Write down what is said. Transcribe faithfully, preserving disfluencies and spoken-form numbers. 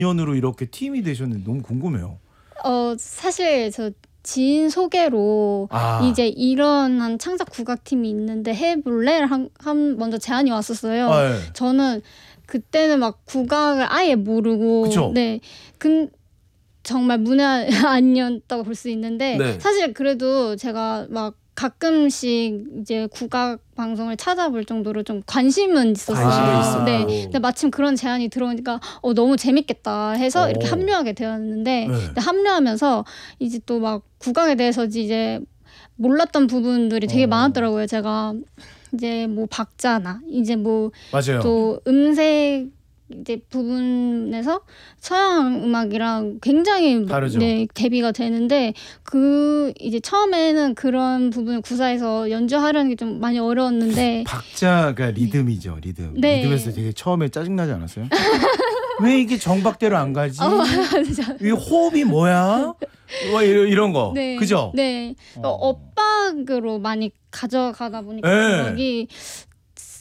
인연으로 이렇게 팀이 되셨는데 너무 궁금해요. 어 사실 저 지인 소개로 아. 이제 이런 한 창작 국악팀이 있는데 해볼래? 한, 한 먼저 제안이 왔었어요. 아, 네. 저는 그때는 막 국악을 아예 모르고 그쵸? 네. 근 정말 문외 아니었다고 볼 수 있는데 네. 사실 그래도 제가 막 가끔씩 이제 국악 방송을 찾아볼 정도로 좀 관심은 있었어요. 관심이 있었고. 네. 근데 마침 그런 제안이 들어오니까 어, 너무 재밌겠다 해서 오. 이렇게 합류하게 되었는데 네. 근데 합류하면서 이제 또 막 국악에 대해서 이제 몰랐던 부분들이 되게 어. 많았더라고요. 제가 이제 뭐 박자나 이제 뭐 맞아요. 또 음색 이제 부분에서 서양 음악이랑 굉장히 다르죠. 네, 대비가 되는데 그 이제 처음에는 그런 부분을 구사해서 연주하려는 게 좀 많이 어려웠는데 박자가 리듬이죠, 리듬. 네. 리듬에서 되게 처음에 짜증나지 않았어요? 왜 이게 정박대로 안 가지? 어, 이 호흡이 뭐야? 뭐 이런, 이런 거. 네, 그죠? 네. 어. 어. 엇박으로 많이 가져가다 보니까 네. 음악이